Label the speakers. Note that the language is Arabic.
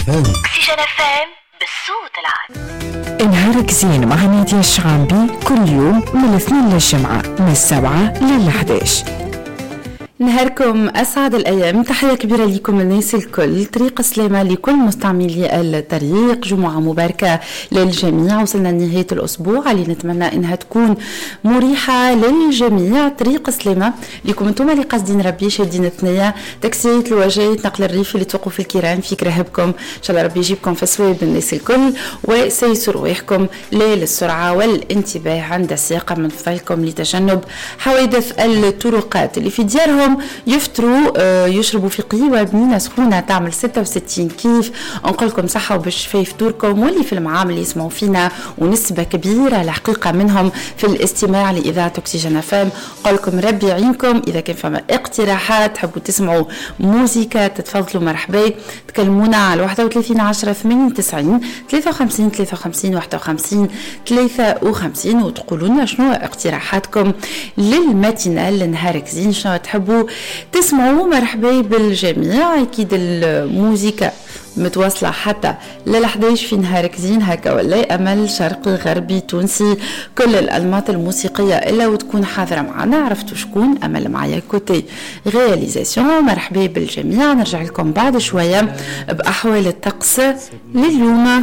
Speaker 1: FM.
Speaker 2: أكسجين FM بالصوت العالي.
Speaker 3: نهارك زين مع نادية الشعامبي كل يوم من الاثنين للجمعة من 7 لل11.
Speaker 4: نهاركم أسعد الأيام. تحية كبيرة لكم الناس الكل. طريق سلامة لكل مستعملي الطريق. جمعة مباركة للجميع. وصلنا لنهاية الأسبوع اللي نتمنى إنها تكون مريحة للجميع. طريق سلامة لكم انتم اللي قاصدين ربي شادين الثنية تاكسيات الوجايات نقل الريف اللي توقف الكيران في كرهبكم إن شاء الله ربي يجيبكم في سواد الناس الكل وسيسر رواحكم للسرعة والانتباه عند السياقة. من فضلكم لتجنب حوادث الطرقات. اللي في ديارهم يفطروا يشربوا في قهوة بنينة سخونة تعمل 66 كيف. نقولكم صحة وبالشفاء يفطوركم. واللي في المعامل يسمعوا فينا ونسبة كبيرة الحقيقة منهم في الاستماع لإذاعة أكسجين FM نقولكم ربي يعينكم. إذا كان فما اقتراحات تحبوا تسمعوا موسيقى تتفضلوا مرحبا. تكلمونا على 31 10 98 53 53 51 53 وتقولوا لنا شنو اقتراحاتكم للماتينال لنهارك زين. شنو تحبوا تسمعوا مرحبا بالجميع. اكيد الموسيقى متواصله حتى لل11 في نهارك زين هكا ولا امل شرقي غربي تونسي كل الانماط الموسيقيه الا وتكون حاضره معنا. عرفتوا شكون امل معايا كوتي رياليزاسيون. مرحبا بالجميع. نرجع لكم بعد شويه باحوال الطقس لليوم.